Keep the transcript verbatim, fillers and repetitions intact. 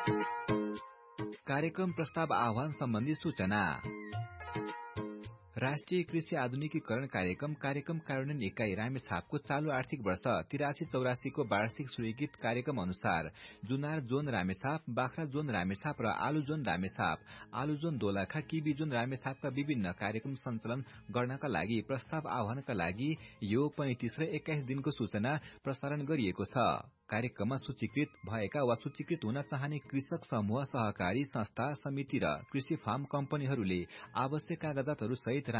कार्यक्रम प्रस्ताव आह्वान सम्बन्धी सूचना। राष्ट्रिय कृषि आधुनिकीकरण कार्यक्रम कार्यक्रम कार्यान्वयन इकाई रामेछापको चालू आर्थिक वर्ष तिरासी चौरासी को वार्षिक स्वीकृत कार्यक्रम अनुसार जुनार जोन रामेछाप, बाख्रा जोन रामेछाप र आलु जोन रामेछाप, आलु जोन दोलखा, किबी जोन रामेछापका विभिन्न कार्यक्रम सञ्चालन गर्नका लागि प्रस्ताव आह्वानका लागि यो पैंतिस र एक्काइस दिनको सूचना प्रसारण गरिएको छ। कार्यक्रममा सूचीकृत भएका वा सूचीकृत हुन चाहने कृषक समूह, सहकारी संस्था, समिति र कृषि फार्म कम्पनीहरूले आवश्यक कागजातहरू सहित